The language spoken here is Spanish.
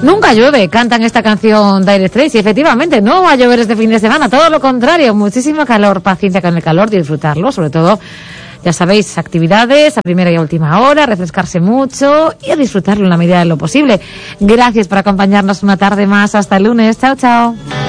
Nunca llueve, cantan esta canción Dire Straits y efectivamente no va a llover este fin de semana, todo lo contrario, muchísimo calor, paciencia con el calor, disfrutarlo, sobre todo, ya sabéis, actividades a primera y a última hora, refrescarse mucho y a disfrutarlo en la medida de lo posible. Gracias por acompañarnos una tarde más, hasta el lunes, chao, chao.